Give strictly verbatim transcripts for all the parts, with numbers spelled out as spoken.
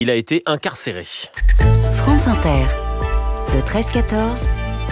Il a été incarcéré. France Inter, le treize quatorze,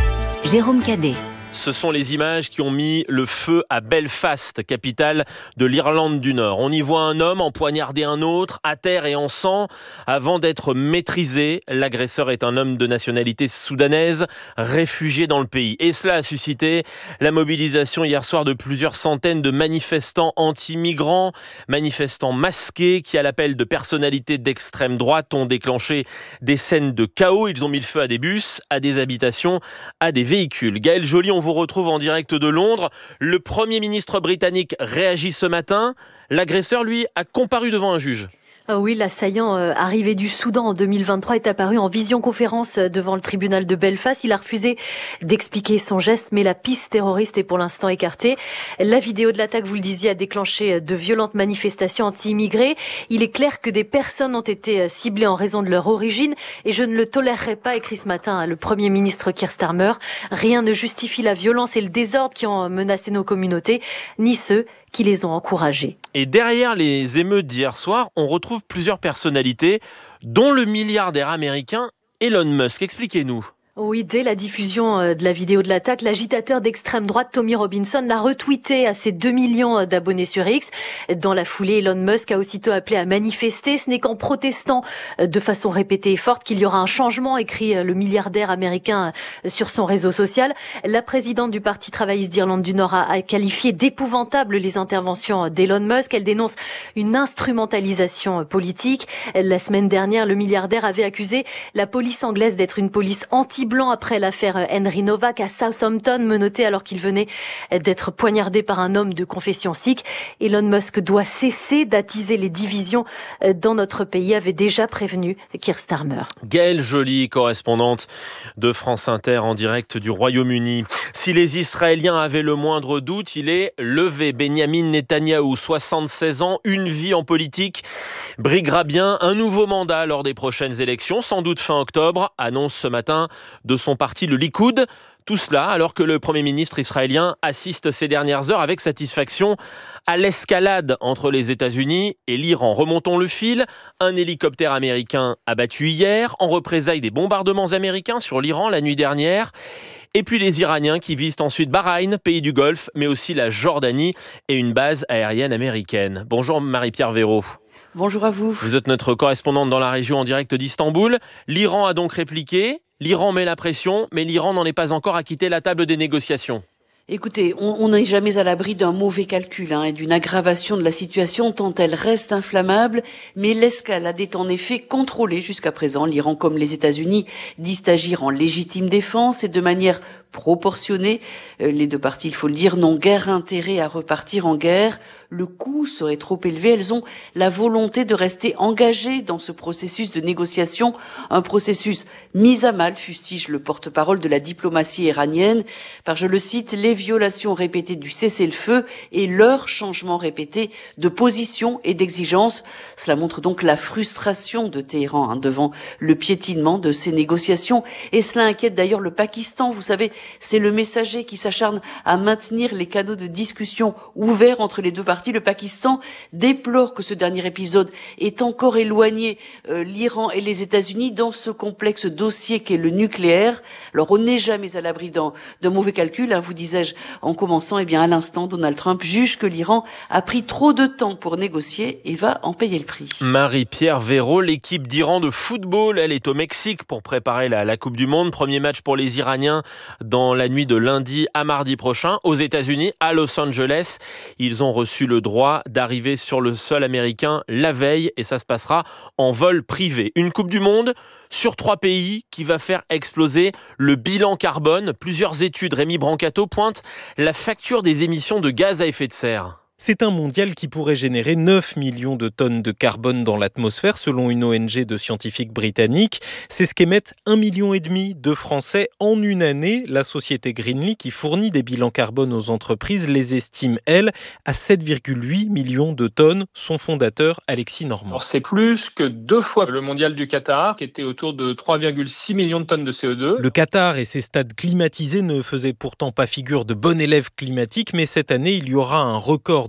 Jérôme Cadet. Ce sont les images qui ont mis le feu à Belfast, capitale de l'Irlande du Nord. On y voit un homme empoignarder un autre, à terre et en sang, avant d'être maîtrisé. L'agresseur est un homme de nationalité soudanaise, réfugié dans le pays. Et cela a suscité la mobilisation hier soir de plusieurs centaines de manifestants anti-migrants, manifestants masqués qui, à l'appel de personnalités d'extrême droite, ont déclenché des scènes de chaos. Ils ont mis le feu à des bus, à des habitations, à des véhicules. Gaël Joly, on vous retrouve en direct de Londres. Le Premier ministre britannique réagit ce matin. L'agresseur, lui, a comparu devant un juge. Oui, l'assaillant euh, arrivé du Soudan en deux mille vingt-trois est apparu en visioconférence devant le tribunal de Belfast. Il a refusé d'expliquer son geste, mais la piste terroriste est pour l'instant écartée. La vidéo de l'attaque, vous le disiez, a déclenché de violentes manifestations anti-immigrés. Il est clair que des personnes ont été ciblées en raison de leur origine et je ne le tolérerai pas, écrit ce matin le Premier ministre Keir Starmer. Rien ne justifie la violence et le désordre qui ont menacé nos communautés, ni ceux qui les ont encouragés. Et derrière les émeutes d'hier soir, on retrouve plusieurs personnalités, dont le milliardaire américain Elon Musk. Expliquez-nous. Oui, dès la diffusion de la vidéo de l'attaque, l'agitateur d'extrême droite Tommy Robinson l'a retweeté à ses deux millions d'abonnés sur X. Dans la foulée, Elon Musk a aussitôt appelé à manifester. Ce n'est qu'en protestant de façon répétée et forte qu'il y aura un changement, écrit le milliardaire américain sur son réseau social. La présidente du Parti travailliste d'Irlande du Nord a qualifié d'épouvantables les interventions d'Elon Musk. Elle dénonce une instrumentalisation politique. La semaine dernière, le milliardaire avait accusé la police anglaise d'être une police anti blanc après l'affaire Henry Novak à Southampton, menotté alors qu'il venait d'être poignardé par un homme de confession sikh. Elon Musk doit cesser d'attiser les divisions dans notre pays, avait déjà prévenu Keir Starmer. Gaël Joly, correspondante de France Inter en direct du Royaume-Uni. Si les Israéliens avaient le moindre doute, il est levé. Benyamin Netanyahou, soixante-seize ans, une vie en politique, briguera bien un nouveau mandat lors des prochaines élections, sans doute fin octobre, annonce ce matin de son parti, le Likoud. Tout cela alors que le Premier ministre israélien assiste ces dernières heures avec satisfaction à l'escalade entre les États-Unis et l'Iran. Remontons le fil. Un hélicoptère américain abattu hier en représailles des bombardements américains sur l'Iran la nuit dernière. Et puis les Iraniens qui visent ensuite Bahreïn, pays du Golfe, mais aussi la Jordanie et une base aérienne américaine. Bonjour Marie-Pierre Véraud. Bonjour à vous. Vous êtes notre correspondante dans la région en direct d'Istanbul. L'Iran a donc répliqué. L'Iran met la pression, mais l'Iran n'en est pas encore à quitter la table des négociations. Écoutez, on n'est jamais à l'abri d'un mauvais calcul hein, et d'une aggravation de la situation tant elle reste inflammable, mais l'escalade est en effet contrôlée jusqu'à présent. L'Iran comme les États-Unis disent agir en légitime défense et de manière proportionnée. Euh, les deux parties, il faut le dire, n'ont guère intérêt à repartir en guerre. Le coût serait trop élevé. Elles ont la volonté de rester engagées dans ce processus de négociation, un processus mis à mal, fustige le porte-parole de la diplomatie iranienne, par, je le cite, les violations répétées du cessez-le-feu et leur changement répété de position et d'exigence. Cela montre donc la frustration de Téhéran hein, devant le piétinement de ces négociations et cela inquiète d'ailleurs le Pakistan. Vous savez, c'est le messager qui s'acharne à maintenir les canaux de discussion ouverts entre les deux parties. Le Pakistan déplore que ce dernier épisode ait encore éloigné euh, l'Iran et les États-Unis dans ce complexe dossier qu'est le nucléaire. Alors on n'est jamais à l'abri d'un, d'un mauvais calcul, hein, vous disais-je en commençant, eh bien à l'instant, Donald Trump juge que l'Iran a pris trop de temps pour négocier et va en payer le prix. Marie-Pierre Véraud, l'équipe d'Iran de football, elle est au Mexique pour préparer la, la Coupe du Monde. Premier match pour les Iraniens dans la nuit de lundi à mardi prochain. Aux États-Unis, à Los Angeles, ils ont reçu le droit d'arriver sur le sol américain la veille et ça se passera en vol privé. Une Coupe du Monde sur trois pays qui va faire exploser le bilan carbone. Plusieurs études, Rémi Brancato, pointent la facture des émissions de gaz à effet de serre. C'est un mondial qui pourrait générer neuf millions de tonnes de carbone dans l'atmosphère, selon une O N G de scientifiques britanniques. C'est ce qu'émettent un million et demi de Français en une année. La société Greenly, qui fournit des bilans carbone aux entreprises, les estime, elle, à sept virgule huit millions de tonnes. Son fondateur, Alexis Normand. Alors c'est plus que deux fois le mondial du Qatar, qui était autour de trois virgule six millions de tonnes de C O deux. Le Qatar et ses stades climatisés ne faisaient pourtant pas figure de bon élève climatique, mais cette année, il y aura un record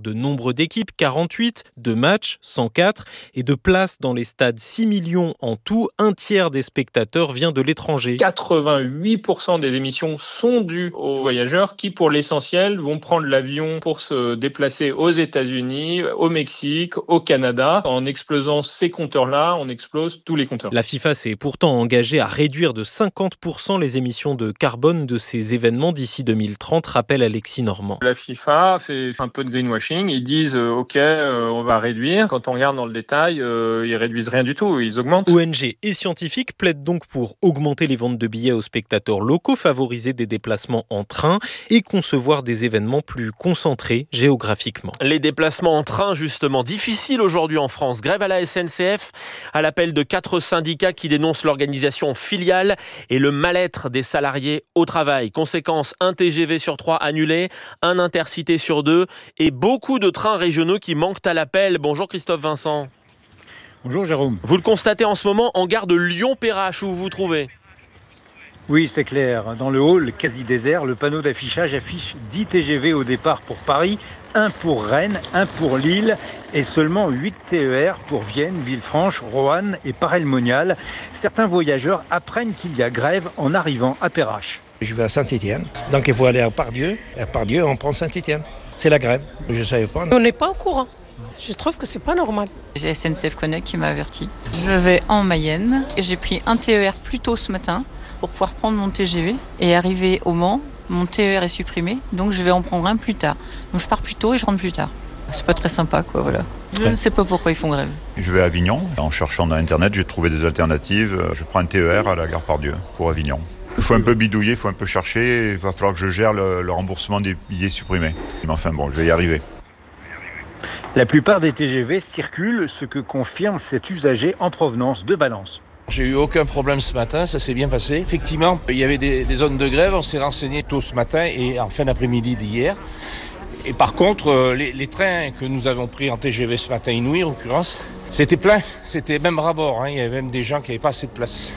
de nombre d'équipes, quarante-huit, de matchs, cent quatre, et de places dans les stades, six millions en tout. Un tiers des spectateurs vient de l'étranger. quatre-vingt-huit pour cent des émissions sont dues aux voyageurs qui, pour l'essentiel, vont prendre l'avion pour se déplacer aux États-Unis, au Mexique, au Canada. En explosant ces compteurs-là, on explose tous les compteurs. La FIFA s'est pourtant engagée à réduire de cinquante pour cent les émissions de carbone de ces événements d'ici deux mille trente, rappelle Alexis Normand. La FIFA fait un peu de greenwashing. Ils disent euh, OK, euh, on va réduire. Quand on regarde dans le détail, euh, ils réduisent rien du tout, ils augmentent. O N G et scientifiques plaident donc pour augmenter les ventes de billets aux spectateurs locaux, favoriser des déplacements en train et concevoir des événements plus concentrés géographiquement. Les déplacements en train, justement, difficiles aujourd'hui en France. Grève à la S N C F, à l'appel de quatre syndicats qui dénoncent l'organisation filiale et le mal-être des salariés au travail. Conséquence, un T G V sur trois annulé, un Intercité sur deux et beaucoup de trains régionaux qui manquent à l'appel. Bonjour Christophe Vincent. Bonjour Jérôme. Vous le constatez en ce moment en gare de Lyon-Perrache où vous vous trouvez. Oui, c'est clair. Dans le hall quasi désert, le panneau d'affichage affiche dix T G V au départ pour Paris, un pour Rennes, un pour Lille et seulement huit T E R pour Vienne, Villefranche, Roanne et Paray-le-Monial. Certains voyageurs apprennent qu'il y a grève en arrivant à Perrache. Je vais à Saint-Étienne, donc il faut aller à Pardieu. À Pardieu, on prend Saint-Étienne. C'est la grève, je ne savais pas. On n'est pas au courant. Je trouve que c'est pas normal. C'est S N C F Connect qui m'a averti. Je vais en Mayenne et j'ai pris un T E R plus tôt ce matin pour pouvoir prendre mon T G V et arriver au Mans. Mon T E R est supprimé, donc je vais en prendre un plus tard. Donc je pars plus tôt et je rentre plus tard. C'est pas très sympa, quoi, voilà. Je ne sais pas pourquoi ils font grève. Je vais à Avignon. En cherchant dans Internet, j'ai trouvé des alternatives. Je prends un T E R à la gare Pardieu pour Avignon. Il faut un peu bidouiller, il faut un peu chercher. Il va falloir que je gère le, le remboursement des billets supprimés. Mais enfin bon, je vais y arriver. La plupart des T G V circulent, ce que confirme cet usager en provenance de Valence. J'ai eu aucun problème ce matin, ça s'est bien passé. Effectivement, il y avait des, des zones de grève, on s'est renseigné tôt ce matin et en fin d'après-midi d'hier. Et par contre, les, les trains que nous avons pris en T G V ce matin, Inouï en l'occurrence, c'était plein, c'était même ras-bord, hein. Il y avait même des gens qui n'avaient pas assez de place.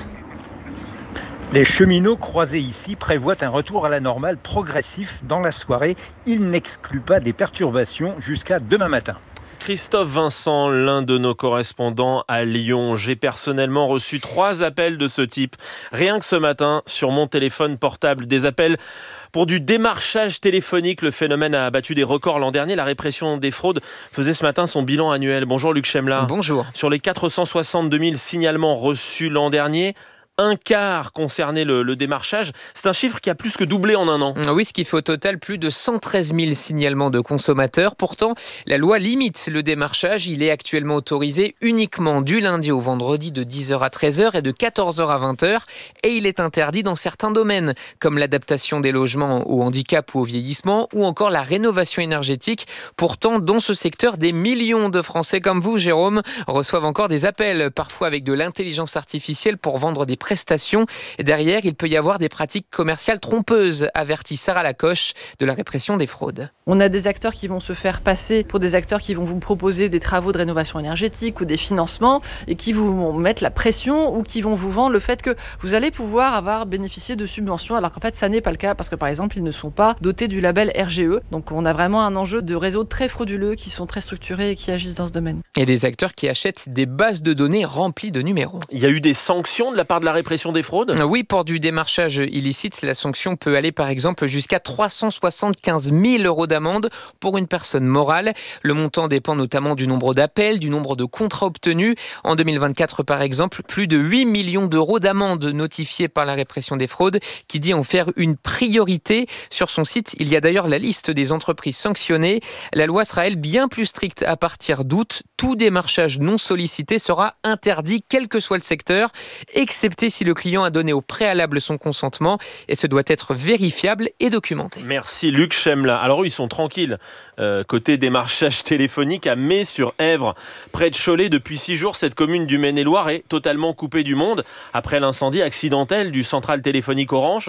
Les cheminots croisés ici prévoient un retour à la normale progressif dans la soirée. Ils n'excluent pas des perturbations jusqu'à demain matin. Christophe Vincent, l'un de nos correspondants à Lyon. J'ai personnellement reçu trois appels de ce type. Rien que ce matin, sur mon téléphone portable, des appels pour du démarchage téléphonique. Le phénomène a battu des records l'an dernier. La répression des fraudes faisait ce matin son bilan annuel. Bonjour Luc Chemla. Bonjour. Sur les quatre cent soixante-deux mille signalements reçus l'an dernier, un quart concernait le, le démarchage. C'est un chiffre qui a plus que doublé en un an. Oui, ce qui fait au total plus de cent treize mille signalements de consommateurs. Pourtant, la loi limite le démarchage. Il est actuellement autorisé uniquement du lundi au vendredi de dix heures à treize heures et de quatorze heures à vingt heures. Et il est interdit dans certains domaines, comme l'adaptation des logements au handicap ou au vieillissement, ou encore la rénovation énergétique. Pourtant, dans ce secteur, des millions de Français comme vous, Jérôme, reçoivent encore des appels, parfois avec de l'intelligence artificielle pour vendre des prestations. Et derrière, il peut y avoir des pratiques commerciales trompeuses, avertit Sarah Lacoche de la répression des fraudes. On a des acteurs qui vont se faire passer pour des acteurs qui vont vous proposer des travaux de rénovation énergétique ou des financements et qui vous vont mettre la pression ou qui vont vous vendre le fait que vous allez pouvoir avoir bénéficié de subventions alors qu'en fait ça n'est pas le cas parce que par exemple ils ne sont pas dotés du label R G E. Donc on a vraiment un enjeu de réseaux très frauduleux qui sont très structurés et qui agissent dans ce domaine. Et des acteurs qui achètent des bases de données remplies de numéros. Il y a eu des sanctions de la part de la répression des fraudes ? Oui, pour du démarchage illicite, la sanction peut aller par exemple jusqu'à trois cent soixante-quinze mille euros d'amende pour une personne morale. Le montant dépend notamment du nombre d'appels, du nombre de contrats obtenus. En deux mille vingt-quatre, par exemple, plus de huit millions d'euros d'amende notifiées par la répression des fraudes qui dit en faire une priorité. Sur son site, il y a d'ailleurs la liste des entreprises sanctionnées. La loi sera, elle, bien plus stricte à partir d'août. Tout démarchage non sollicité sera interdit, quel que soit le secteur, excepté si le client a donné au préalable son consentement et ce doit être vérifiable et documenté. Merci Luc Chemla. Alors eux, ils sont tranquilles. Euh, côté démarchage téléphonique à Mai-sur-Èvre, près de Cholet, depuis six jours, cette commune du Maine-et-Loire est totalement coupée du monde après l'incendie accidentel du central téléphonique Orange.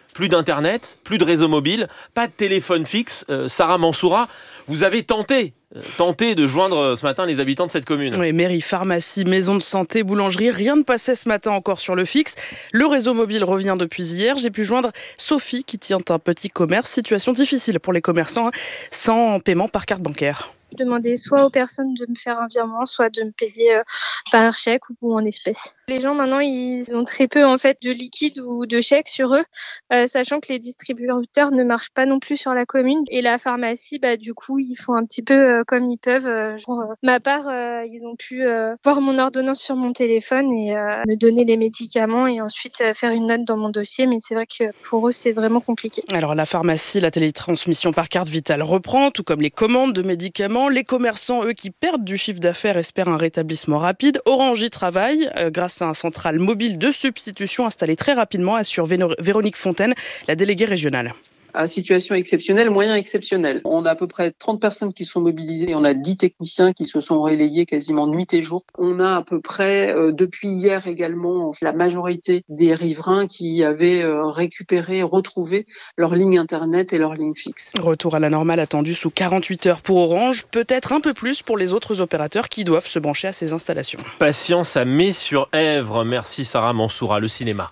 plus d'internet, plus de réseau mobile, pas de téléphone fixe. Euh, Sarah Mansoura, vous avez tenté Tenter de joindre ce matin les habitants de cette commune. Oui, mairie, pharmacie, maison de santé, boulangerie, rien ne passait ce matin encore sur le fixe. Le réseau mobile revient depuis hier. J'ai pu joindre Sophie qui tient un petit commerce. Situation difficile pour les commerçants, hein, sans paiement par carte bancaire. Je demandais soit aux personnes de me faire un virement, soit de me payer euh, par chèque ou en espèces. Les gens maintenant, ils ont très peu en fait de liquide ou de chèques sur eux, euh, sachant que les distributeurs ne marchent pas non plus sur la commune. Et la pharmacie, bah du coup, ils font un petit peu euh, comme ils peuvent. Euh, genre, euh, ma part, euh, ils ont pu euh, voir mon ordonnance sur mon téléphone et euh, me donner les médicaments et ensuite euh, faire une note dans mon dossier. Mais c'est vrai que pour eux, c'est vraiment compliqué. Alors la pharmacie, la télétransmission par carte vitale reprend, tout comme les commandes de médicaments. Les commerçants, eux, qui perdent du chiffre d'affaires, espèrent un rétablissement rapide. Orange y travaille euh, grâce à un central mobile de substitution installé très rapidement, assure Véno- Véronique Fontaine, la déléguée régionale. À situation exceptionnelle, moyen exceptionnel. On a à peu près trente personnes qui sont mobilisées, on a dix techniciens qui se sont relayés quasiment nuit et jour. On a à peu près, euh, depuis hier également, la majorité des riverains qui avaient euh, récupéré, retrouvé leur ligne internet et leur ligne fixe. Retour à la normale attendu sous quarante-huit heures pour Orange, peut-être un peu plus pour les autres opérateurs qui doivent se brancher à ces installations. Patience à Mai-sur-Èvre. Merci Sarah Mansoura. Le cinéma.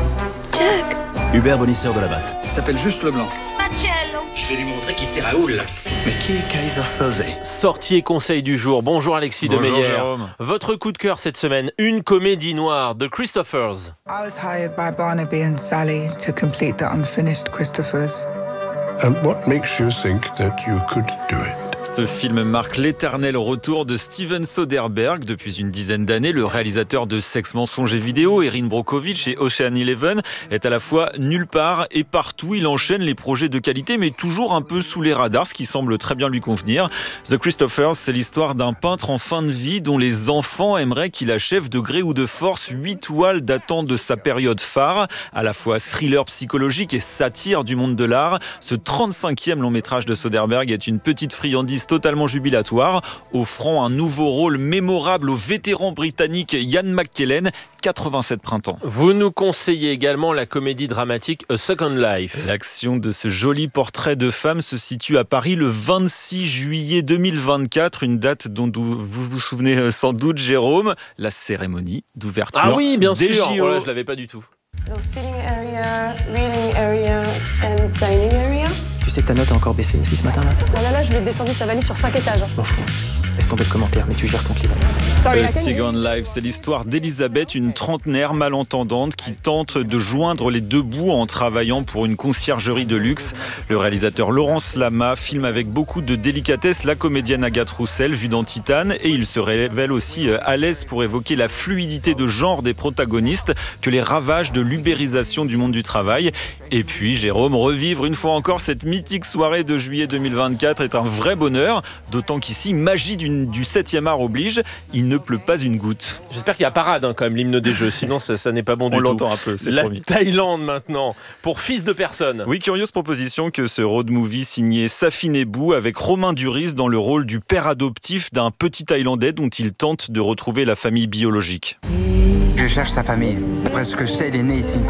Jack. Hubert Bonisseur de la Batte. Il s'appelle juste Leblanc. Marcello. Je vais lui montrer qui c'est Raoul. Mais qui est Kaiser Soze ? Sortie et conseil du jour. Bonjour Alexis Bonjour Demeyer. Jérôme. Votre coup de cœur cette semaine, une comédie noire de Christophers. I was hired by Barnaby and Sally to complete the unfinished Christophers. And what makes you think that you could do it? Ce film marque l'éternel retour de Steven Soderbergh. Depuis une dizaine d'années, le réalisateur de Sex, Mensonges et Vidéo, Erin Brockovich et Ocean Eleven, est à la fois nulle part et partout. Il enchaîne les projets de qualité, mais toujours un peu sous les radars, ce qui semble très bien lui convenir. The Christophers, c'est l'histoire d'un peintre en fin de vie dont les enfants aimeraient qu'il achève de gré ou de force huit toiles datant de sa période phare. À la fois thriller psychologique et satire du monde de l'art, ce trente-cinquième long métrage de Soderbergh est une petite friandise totalement jubilatoire, offrant un nouveau rôle mémorable au vétéran britannique Ian McKellen, quatre-vingt-sept printemps. Vous nous conseillez également la comédie dramatique A Second Life. L'action de ce joli portrait de femme se situe à Paris le vingt-six juillet deux mille vingt-quatre, une date dont vous vous souvenez sans doute, Jérôme, la cérémonie d'ouverture. Ah oui, bien des sûr, J O. voilà, je l'avais pas du tout. So sitting area, reading area and dining area. Tu sais que ta note a encore baissé aussi ce matin-là. Oh là là, je lui ai descendu sa valise sur cinq étages. Je m'en fous. Laisse tomber le commentaire, mais tu gères ton client. A Second Life, c'est l'histoire d'Elisabeth, une trentenaire malentendante qui tente de joindre les deux bouts en travaillant pour une conciergerie de luxe. Le réalisateur Laurence Lama filme avec beaucoup de délicatesse la comédienne Agathe Roussel, vue dans Titane, et il se révèle aussi à l'aise pour évoquer la fluidité de genre des protagonistes que les ravages de l'ubérisation du monde du travail. Et puis, Jérôme, revivre une fois encore cette mythique soirée de juillet deux mille vingt-quatre est un vrai bonheur, d'autant qu'ici, magie du, du septième art oblige, il ne pleut pas une goutte. J'espère qu'il y a parade hein, quand même, l'hymne des Jeux, sinon ça, ça n'est pas bon du On tout. On l'entend un peu, c'est La promis. Thaïlande maintenant, pour Fils de personne. Oui, curieuse proposition que ce road movie signé Safi Nebou avec Romain Duris dans le rôle du père adoptif d'un petit Thaïlandais dont il tente de retrouver la famille biologique. Je cherche sa famille. D'après ce que je sais, il est né ici.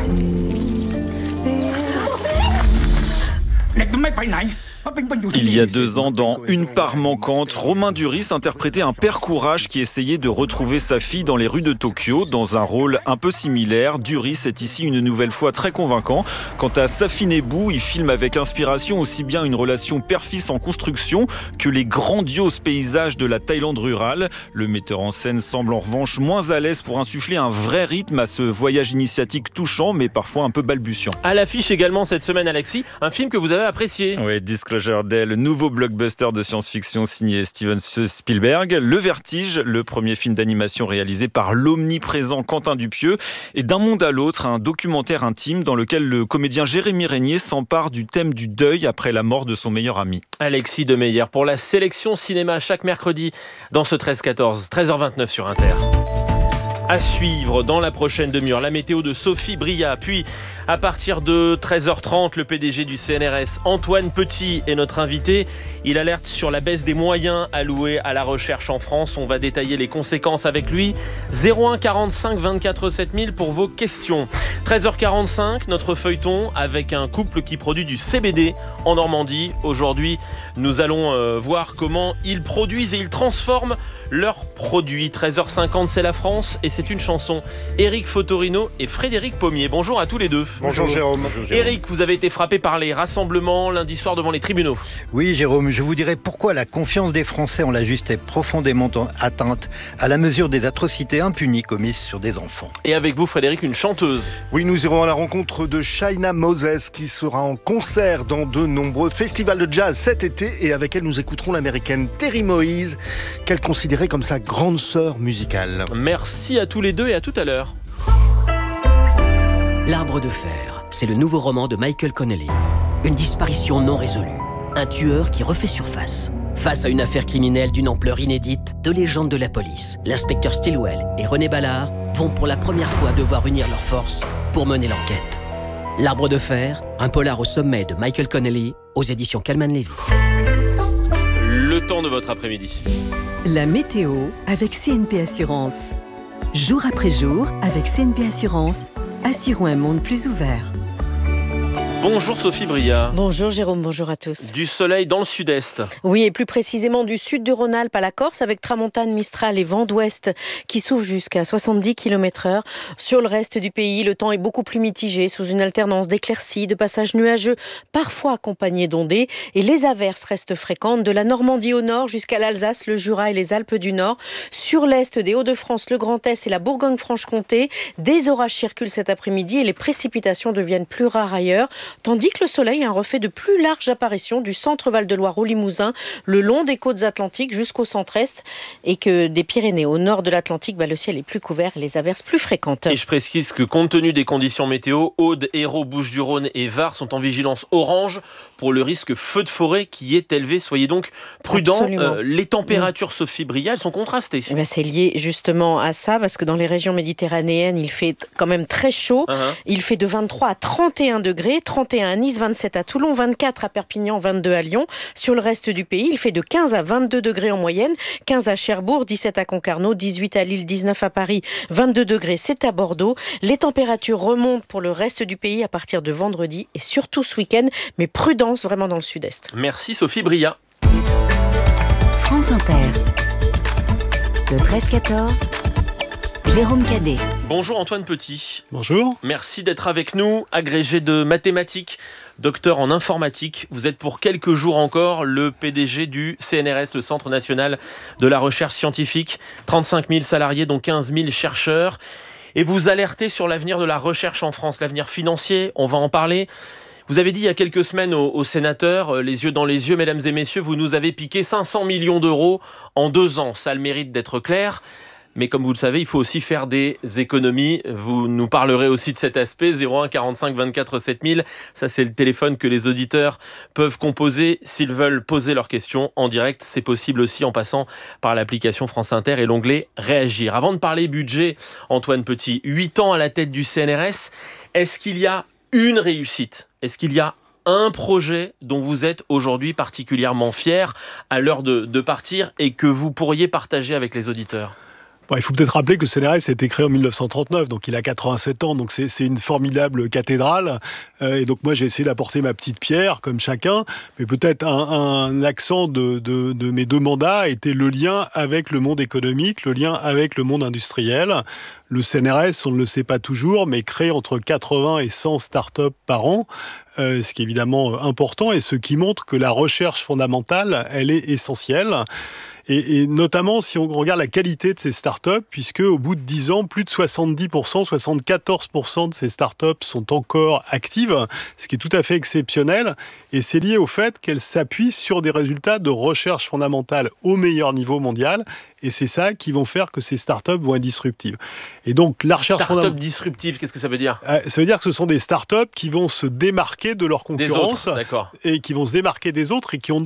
Il y a deux ans, dans Une part manquante, Romain Duris interprétait un père courage qui essayait de retrouver sa fille dans les rues de Tokyo. Dans un rôle un peu similaire, Duris est ici une nouvelle fois très convaincant. Quant à Safi Nebou, il filme avec inspiration aussi bien une relation père-fils en construction que les grandioses paysages de la Thaïlande rurale. Le metteur en scène semble en revanche moins à l'aise pour insuffler un vrai rythme à ce voyage initiatique touchant mais parfois un peu balbutiant. À l'affiche également cette semaine, Alexis, un film que vous avez apprécié. Oui, Disclosure Day, le nouveau blockbuster de science-fiction signé Steven Spielberg. Le Vertige, le premier film d'animation réalisé par l'omniprésent Quentin Dupieux. Et d'un monde à l'autre, un documentaire intime dans lequel le comédien Jérémy Régnier s'empare du thème du deuil après la mort de son meilleur ami. Alexis Demeyer pour la sélection cinéma chaque mercredi dans ce treize quatorze, treize heures vingt-neuf sur Inter. À suivre dans la prochaine demi-heure, la météo de Sophie Bria. Puis, à partir de treize heures trente, le P D G du C N R S, Antoine Petit, est notre invité. Il alerte sur la baisse des moyens alloués à la recherche en France. On va détailler les conséquences avec lui. zéro un quarante-cinq vingt-quatre sept mille pour vos questions. treize heures quarante-cinq, notre feuilleton avec un couple qui produit du C B D en Normandie. Aujourd'hui, nous allons euh, voir comment ils produisent et ils transforment leurs produits. treize heures cinquante, c'est la France et c'est une chanson. Éric Fotorino et Frédéric Pommier. Bonjour à tous les deux. Bonjour, Bonjour Jérôme. Éric, vous avez été frappé par les rassemblements lundi soir devant les tribunaux. Oui Jérôme, je vous dirai pourquoi la confiance des Français en la justice est profondément atteinte à la mesure des atrocités impunies commises sur des enfants. Et avec vous Frédéric, une chanteuse. Oui, nous irons à la rencontre de Shaina Moses qui sera en concert dans de nombreux festivals de jazz cet été et avec elle nous écouterons l'américaine Terry Moïse qu'elle considérait comme sa grande sœur musicale. Merci à tous les deux et à tout à l'heure. L'Arbre de fer, c'est le nouveau roman de Michael Connelly. Une disparition non résolue. Un tueur qui refait surface. Face à une affaire criminelle d'une ampleur inédite, deux légendes de la police, l'inspecteur Stilwell et René Ballard, vont pour la première fois devoir unir leurs forces pour mener l'enquête. L'Arbre de fer, un polar au sommet de Michael Connelly, aux éditions Calman Levy. Le temps de votre après-midi. La météo avec C N P Assurance. Jour après jour, avec C N P Assurance, assurons un monde plus ouvert. Bonjour Sophie Bria. Bonjour Jérôme, bonjour à tous. Du soleil dans le sud-est. Oui, et plus précisément du sud du Rhône-Alpes à la Corse, avec tramontane, mistral et vent d'ouest qui soufflent jusqu'à soixante-dix kilomètres heure. Sur le reste du pays, le temps est beaucoup plus mitigé, sous une alternance d'éclaircies, de passages nuageux, parfois accompagnés d'ondées. Et les averses restent fréquentes de la Normandie au nord jusqu'à l'Alsace, le Jura et les Alpes du Nord. Sur l'est des Hauts-de-France, le Grand Est et la Bourgogne-Franche-Comté, des orages circulent cet après-midi et les précipitations deviennent plus rares ailleurs. Tandis que le soleil a un reflet de plus large apparition du centre Val-de-Loire au Limousin, le long des côtes atlantiques jusqu'au centre-est, et que des Pyrénées au nord de l'Atlantique, bah, le ciel est plus couvert et les averses plus fréquentes. Et je précise que compte tenu des conditions météo, Aude, Hérault, Bouches-du-Rhône et Var sont en vigilance orange pour le risque feu de forêt qui est élevé. Soyez donc prudents. Euh, les températures, mmh. Sophie Bria, elles sont contrastées. Bah, c'est lié justement à ça, parce que dans les régions méditerranéennes, il fait quand même très chaud. Uh-huh. Il fait de vingt-trois à trente et un degrés, trente et un à Nice, vingt-sept à Toulon, vingt-quatre à Perpignan, vingt-deux à Lyon. Sur le reste du pays, il fait de quinze à vingt-deux degrés en moyenne, quinze à Cherbourg, dix-sept à Concarneau, dix-huit à Lille, dix-neuf à Paris, vingt-deux degrés, c'est à Bordeaux. Les températures remontent pour le reste du pays à partir de vendredi et surtout ce week-end, mais prudence vraiment dans le sud-est. Merci Sophie Bria. France Inter, le treize quatorze, Jérôme Cadet. Bonjour Antoine Petit. Bonjour. Merci d'être avec nous, agrégé de mathématiques, docteur en informatique. Vous êtes pour quelques jours encore le P D G du C N R S, le Centre National de la Recherche Scientifique. trente-cinq mille salariés, dont quinze mille chercheurs. Et vous alertez sur l'avenir de la recherche en France, l'avenir financier, on va en parler. Vous avez dit il y a quelques semaines aux, aux sénateurs, euh, les yeux dans les yeux, mesdames et messieurs, vous nous avez piqué cinq cents millions d'euros en deux ans. Ça a le mérite d'être clair. Mais comme vous le savez, il faut aussi faire des économies. Vous nous parlerez aussi de cet aspect. zéro un quarante-cinq vingt-quatre sept mille. Ça, c'est le téléphone que les auditeurs peuvent composer s'ils veulent poser leurs questions en direct. C'est possible aussi en passant par l'application France Inter et l'onglet Réagir. Avant de parler budget, Antoine Petit, huit ans à la tête du C N R S. Est-ce qu'il y a une réussite ? Est-ce qu'il y a un projet dont vous êtes aujourd'hui particulièrement fier à l'heure de, de partir et que vous pourriez partager avec les auditeurs ? Bon, il faut peut-être rappeler que le C N R S a été créé en mille neuf cent trente-neuf, donc il a quatre-vingt-sept ans, donc c'est, c'est une formidable cathédrale. Euh, et donc moi j'ai essayé d'apporter ma petite pierre, comme chacun, mais peut-être un, un accent de, de, de mes deux mandats était le lien avec le monde économique, le lien avec le monde industriel. Le C N R S, on ne le sait pas toujours, mais crée entre quatre-vingts et cent startups par an, euh, ce qui est évidemment important et ce qui montre que la recherche fondamentale, elle est essentielle. Et, et notamment si on regarde la qualité de ces startups, puisque au bout de dix ans, plus de soixante-dix pour cent, soixante-quatorze pour cent de ces startups sont encore actives, ce qui est tout à fait exceptionnel. Et c'est lié au fait qu'elles s'appuient sur des résultats de recherche fondamentale au meilleur niveau mondial. Et c'est ça qui vont faire que ces startups vont être disruptives. Et donc la recherche Startup fondamentale... disruptive, qu'est-ce que ça veut dire ? euh, Ça veut dire que ce sont des startups qui vont se démarquer de leur concurrence, des autres, d'accord. et qui vont se démarquer des autres et qui ont donc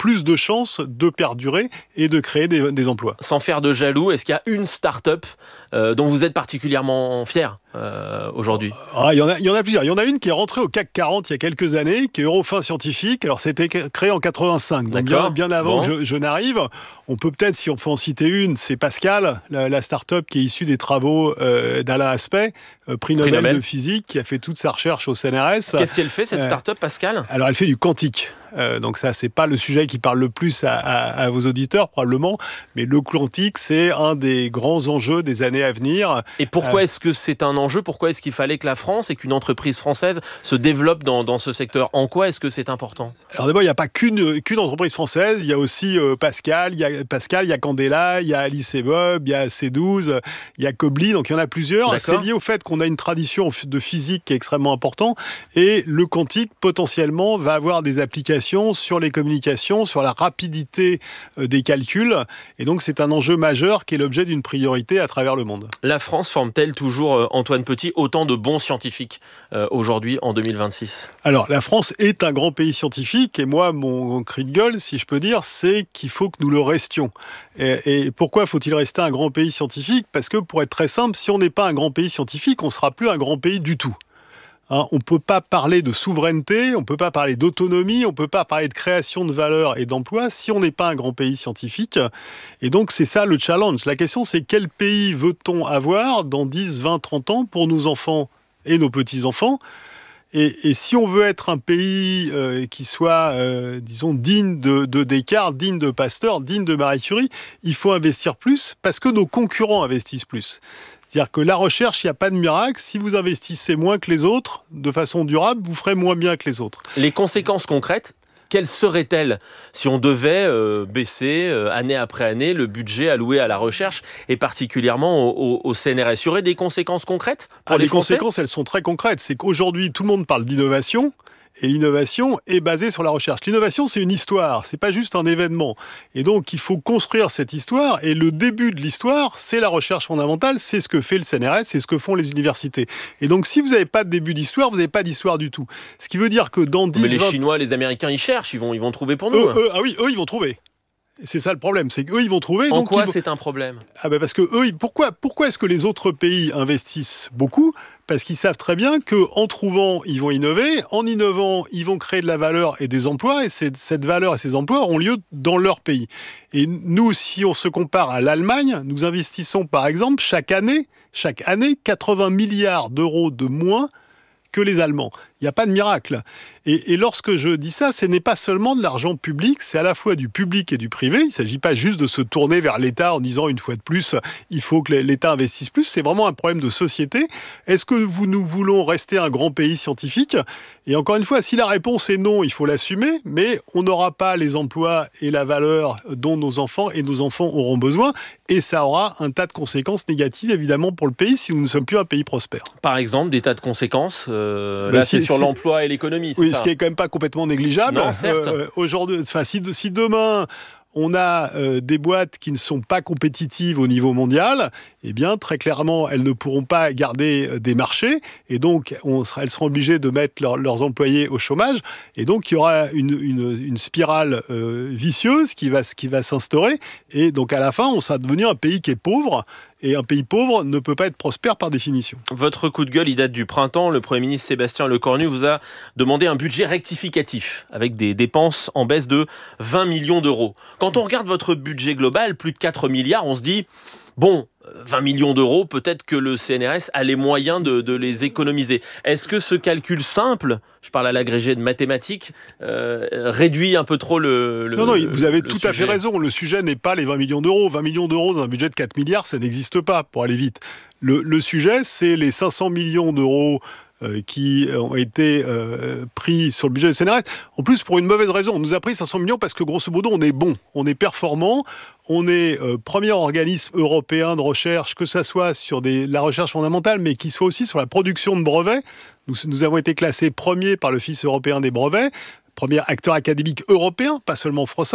plus de chances de perdurer et de créer des, des emplois. Sans faire de jaloux, est-ce qu'il y a une start-up euh, dont vous êtes particulièrement fier euh, aujourd'hui ? Ah, il y en a, il y en a plusieurs. Il y en a une qui est rentrée au C A C quarante il y a quelques années, qui est Eurofin Scientifique. Alors, c'était créé en quatre-vingt-cinq, donc bien, bien avant bon. que je, je n'arrive. On peut peut-être, si on peut en citer une, c'est Pascal, la, la start-up qui est issue des travaux euh, d'Alain Aspect, euh, prix Nobel, Nobel de physique, qui a fait toute sa recherche au C N R S. Qu'est-ce qu'elle fait, cette start-up, Pascal ? Alors, elle fait du quantique. Euh, donc ça, c'est pas le sujet qui parle le plus à, à, à vos auditeurs, probablement. Mais le quantique, c'est un des grands enjeux des années à venir. Et pourquoi euh, est-ce que c'est un enjeu ? Pourquoi est-ce qu'il fallait que la France et qu'une entreprise française se développe dans, dans ce secteur ? En quoi est-ce que c'est important ? Alors d'abord, il n'y a pas qu'une, qu'une entreprise française. Il y a aussi euh, Pascal, il y a Pascal, il y a Candela, il y a Alice et Bob, il y a C douze, il y a Kobli. Donc il y en a plusieurs. D'accord. C'est lié au fait qu'on a une tradition de physique qui est extrêmement importante. Et le quantique, potentiellement, va avoir des applications sur les communications, sur la rapidité des calculs. Et donc, c'est un enjeu majeur qui est l'objet d'une priorité à travers le monde. La France forme-t-elle toujours, Antoine Petit, autant de bons scientifiques euh, aujourd'hui, en deux mille vingt-six ? Alors, la France est un grand pays scientifique. Et moi, mon cri de gueule, si je peux dire, c'est qu'il faut que nous le restions. Et, et pourquoi faut-il rester un grand pays scientifique ? Parce que, pour être très simple, si on n'est pas un grand pays scientifique, on ne sera plus un grand pays du tout. Hein, on ne peut pas parler de souveraineté, on ne peut pas parler d'autonomie, on ne peut pas parler de création de valeur et d'emploi si on n'est pas un grand pays scientifique. Et donc, c'est ça le challenge. La question, c'est quel pays veut-on avoir dans dix, vingt, trente ans pour nos enfants et nos petits-enfants ? Et, et si on veut être un pays euh, qui soit, euh, disons, digne de, de Descartes, digne de Pasteur, digne de Marie Curie, il faut investir plus parce que nos concurrents investissent plus. C'est-à-dire que la recherche, il n'y a pas de miracle. Si vous investissez moins que les autres, de façon durable, vous ferez moins bien que les autres. Les conséquences concrètes, quelles seraient-elles si on devait euh, baisser euh, année après année le budget alloué à la recherche et particulièrement au, au, au C N R S ? Il y aurait des conséquences concrètes pour ah, les, les Français ? conséquences, elles sont très concrètes. C'est qu'aujourd'hui, tout le monde parle d'innovation. Et l'innovation est basée sur la recherche. L'innovation, c'est une histoire, c'est pas juste un événement. Et donc, il faut construire cette histoire. Et le début de l'histoire, c'est la recherche fondamentale. C'est ce que fait le C N R S, c'est ce que font les universités. Et donc, si vous n'avez pas de début d'histoire, vous n'avez pas d'histoire du tout. Ce qui veut dire que dans dix, Mais les vingt... Chinois, les Américains, ils cherchent, ils vont, ils vont trouver pour nous. Eux, eux, ah oui, eux, ils vont trouver. C'est ça le problème, c'est qu'eux, ils vont trouver. En donc quoi vont... c'est un problème ? Ah ben parce que eux, pourquoi, pourquoi est-ce que les autres pays investissent beaucoup ? Parce qu'ils savent très bien qu'en trouvant, ils vont innover. En innovant, ils vont créer de la valeur et des emplois. Et cette valeur et ces emplois auront lieu dans leur pays. Et nous, si on se compare à l'Allemagne, nous investissons par exemple chaque année, chaque année quatre-vingts milliards d'euros de moins que les Allemands. Il n'y a pas de miracle. Et, et lorsque je dis ça, ce n'est pas seulement de l'argent public, c'est à la fois du public et du privé. Il ne s'agit pas juste de se tourner vers l'État en disant une fois de plus, il faut que l'État investisse plus. C'est vraiment un problème de société. Est-ce que vous, nous voulons rester un grand pays scientifique ? Et encore une fois, si la réponse est non, il faut l'assumer, mais on n'aura pas les emplois et la valeur dont nos enfants et nos enfants auront besoin. Et ça aura un tas de conséquences négatives, évidemment, pour le pays si nous ne sommes plus un pays prospère. Par exemple, des tas de conséquences euh, bah, là, c'est sur l'emploi et l'économie, c'est oui, ça ? Ce qui est quand même pas complètement négligeable. Non, certes. Euh, aujourd'hui, enfin, si, si demain on a euh, des boîtes qui ne sont pas compétitives au niveau mondial, eh bien, très clairement, elles ne pourront pas garder euh, des marchés, et donc on sera, elles seront obligées de mettre leur, leurs employés au chômage, et donc il y aura une, une, une spirale euh, vicieuse qui va, qui va s'instaurer, et donc à la fin, on sera devenu un pays qui est pauvre, et un pays pauvre ne peut pas être prospère par définition. Votre coup de gueule, il date du printemps. Le Premier ministre Sébastien Lecornu vous a demandé un budget rectificatif avec des dépenses en baisse de vingt millions d'euros. Quand on regarde votre budget global, plus de quatre milliards, on se dit... Bon, vingt millions d'euros, peut-être que le C N R S a les moyens de, de les économiser. Est-ce que ce calcul simple, je parle à l'agrégé de mathématiques, euh, réduit un peu trop le, le Non, non, vous avez le tout sujet. à fait raison. Le sujet n'est pas les vingt millions d'euros. vingt millions d'euros dans un budget de quatre milliards, ça n'existe pas, pour aller vite. Le, le sujet, c'est les cinq cents millions d'euros euh, qui ont été euh, pris sur le budget du C N R S. En plus, pour une mauvaise raison. On nous a pris cinq cents millions parce que, grosso modo, on est bon, on est performant. On est euh, premier organisme européen de recherche, que ce soit sur des, la recherche fondamentale, mais qui soit aussi sur la production de brevets. Nous, nous avons été classés premiers par l'Office européen des brevets, premier acteur académique européen, pas seulement français,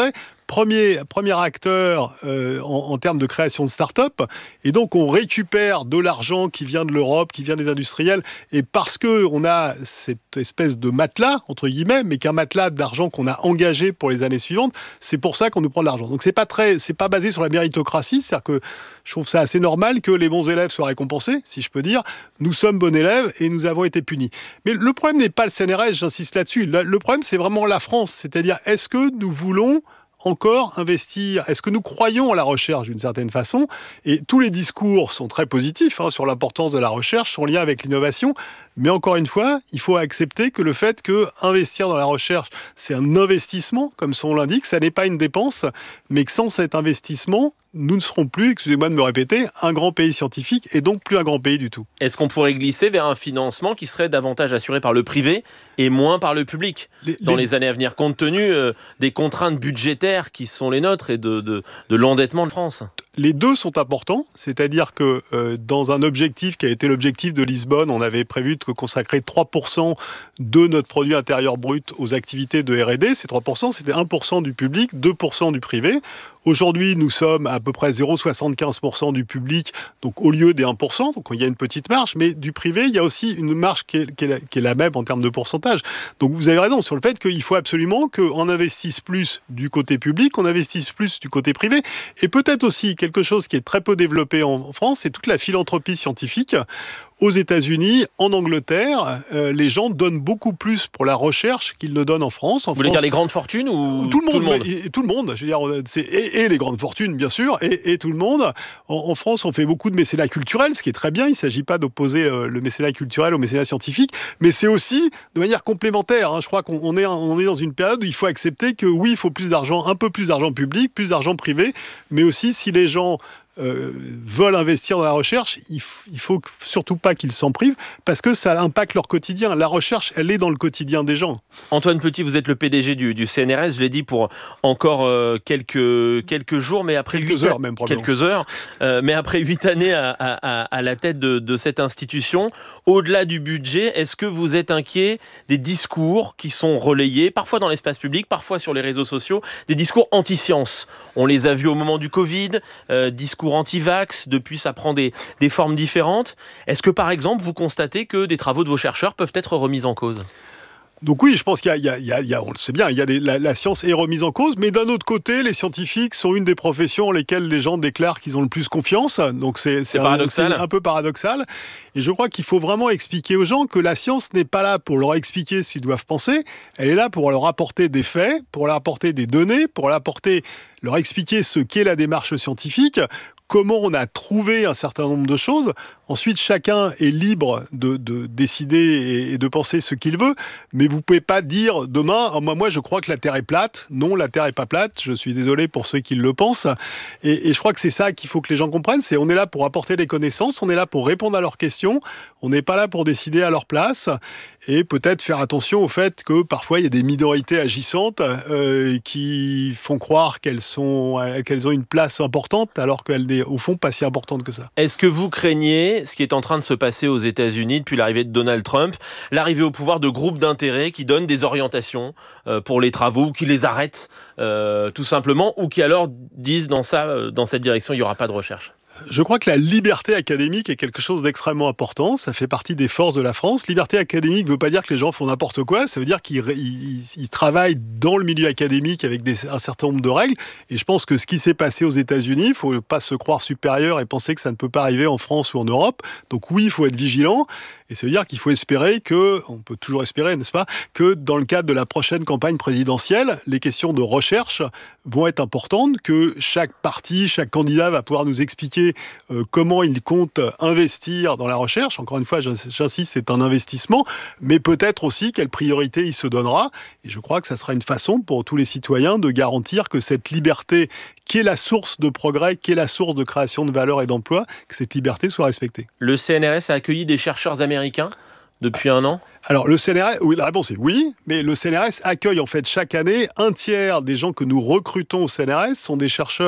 premier, premier acteur euh, en, en termes de création de start-up. Et donc, on récupère de l'argent qui vient de l'Europe, qui vient des industriels. Et parce qu'on a cette espèce de matelas, entre guillemets, mais qu'un matelas d'argent qu'on a engagé pour les années suivantes, c'est pour ça qu'on nous prend de l'argent. Donc, c'est pas très, c'est pas basé sur la méritocratie. C'est-à-dire que je trouve ça assez normal que les bons élèves soient récompensés, si je peux dire. Nous sommes bons élèves et nous avons été punis. Mais le problème n'est pas le C N R S, j'insiste là-dessus. Le problème, c'est vraiment la France. C'est-à-dire, est-ce que nous voulons encore investir? Est-ce que nous croyons à la recherche d'une certaine façon? Et tous les discours sont très positifs hein, sur l'importance de la recherche, son lien avec l'innovation. Mais encore une fois, il faut accepter que le fait que investir dans la recherche, c'est un investissement, comme son nom l'indique, ça n'est pas une dépense, mais que sans cet investissement, nous ne serons plus, excusez-moi de me répéter, un grand pays scientifique et donc plus un grand pays du tout. Est-ce qu'on pourrait glisser vers un financement qui serait davantage assuré par le privé et moins par le public les, dans les... les années à venir, compte tenu euh, des contraintes budgétaires qui sont les nôtres et de, de, de l'endettement de France? Les deux sont importants, c'est-à-dire que euh, dans un objectif qui a été l'objectif de Lisbonne, on avait prévu de consacrer trois pour cent de notre produit intérieur brut aux activités de R et D. Ces trois pour cent, c'était un pour cent du public, deux pour cent du privé. Aujourd'hui, nous sommes à peu près zéro virgule soixante-quinze pour cent du public, donc au lieu des un pour cent, donc il y a une petite marge, mais du privé, il y a aussi une marge qui est, qui est, la, qui est la même en termes de pourcentage. Donc vous avez raison sur le fait qu'il faut absolument qu'on investisse plus du côté public, qu'on investisse plus du côté privé, et peut-être aussi quelque chose qui est très peu développé en France, c'est toute la philanthropie scientifique. Aux États-Unis, en Angleterre, euh, les gens donnent beaucoup plus pour la recherche qu'ils ne donnent en France. En Vous voulez France, dire les grandes fortunes ou tout le monde, tout le monde et, et tout le monde, je veux dire, c'est, et, et les grandes fortunes, bien sûr, et, et tout le monde. En, en France, on fait beaucoup de mécénat culturel, ce qui est très bien. Il ne s'agit pas d'opposer le, le mécénat culturel au mécénat scientifique, mais c'est aussi de manière complémentaire. Hein. Je crois qu'on on est, on est dans une période où il faut accepter que oui, il faut plus d'argent, un peu plus d'argent public, plus d'argent privé, mais aussi si les gens Euh, veulent investir dans la recherche, il, f- il faut surtout pas qu'ils s'en privent parce que ça impacte leur quotidien. La recherche, elle est dans le quotidien des gens. Antoine Petit, vous êtes le P D G du, du C N R S, je l'ai dit pour encore euh, quelques, quelques jours, mais après quelques huit heures même probablement. Quelques heures, euh, mais après huit années à, à, à la tête de, de cette institution, au-delà du budget, est-ce que vous êtes inquiet des discours qui sont relayés, parfois dans l'espace public, parfois sur les réseaux sociaux, des discours anti-science? On les a vus au moment du Covid, euh, discours anti-vax, depuis ça prend des, des formes différentes. Est-ce que par exemple vous constatez que des travaux de vos chercheurs peuvent être remis en cause ? Donc oui, je pense qu'il y a, il y a, il y a, il y a on le sait bien, il y a des, la, la science est remise en cause, mais d'un autre côté, les scientifiques sont une des professions en lesquelles les gens déclarent qu'ils ont le plus confiance. Donc c'est, c'est, c'est un, paradoxal. c'est un peu paradoxal. Et je crois qu'il faut vraiment expliquer aux gens que la science n'est pas là pour leur expliquer ce qu'ils doivent penser. Elle est là pour leur apporter des faits, pour leur apporter des données, pour leur apporter, leur expliquer ce qu'est la démarche scientifique, comment on a trouvé un certain nombre de choses. Ensuite, chacun est libre de, de décider et de penser ce qu'il veut, mais vous ne pouvez pas dire demain, oh, moi, moi je crois que la Terre est plate. Non, la Terre n'est pas plate, je suis désolé pour ceux qui le pensent. Et, et je crois que c'est ça qu'il faut que les gens comprennent, c'est on est là pour apporter des connaissances, on est là pour répondre à leurs questions, on n'est pas là pour décider à leur place, et peut-être faire attention au fait que parfois il y a des minorités agissantes euh, qui font croire qu'elles, sont, qu'elles ont une place importante, alors qu'elles n'est au fond pas si importante que ça. Est-ce que vous craignez ce qui est en train de se passer aux États-Unis depuis l'arrivée de Donald Trump, l'arrivée au pouvoir de groupes d'intérêt qui donnent des orientations euh, pour les travaux, ou qui les arrêtent euh, tout simplement, ou qui alors disent dans, ça, dans cette direction, il n'y aura pas de recherche? Je crois que la liberté académique est quelque chose d'extrêmement important. Ça fait partie des forces de la France. Liberté académique ne veut pas dire que les gens font n'importe quoi. Ça veut dire qu'ils ils, ils travaillent dans le milieu académique avec des, un certain nombre de règles. Et je pense que ce qui s'est passé aux États-Unis, il ne faut pas se croire supérieur et penser que ça ne peut pas arriver en France ou en Europe. Donc oui, il faut être vigilant. Et ça veut dire qu'il faut espérer que, on peut toujours espérer, n'est-ce pas, que dans le cadre de la prochaine campagne présidentielle, les questions de recherche vont être importantes, que chaque parti, chaque candidat va pouvoir nous expliquer euh, comment il compte investir dans la recherche. Encore une fois, j'insiste, c'est un investissement, mais peut-être aussi quelle priorité il se donnera. Et je crois que ça sera une façon pour tous les citoyens de garantir que cette liberté, qui est la source de progrès, qui est la source de création de valeur et d'emploi, que cette liberté soit respectée. Le C N R S a accueilli des chercheurs américains depuis un an ? Alors, le C N R S, oui, la réponse est oui, mais le C N R S accueille en fait chaque année un tiers des gens que nous recrutons au C N R S sont des chercheurs qui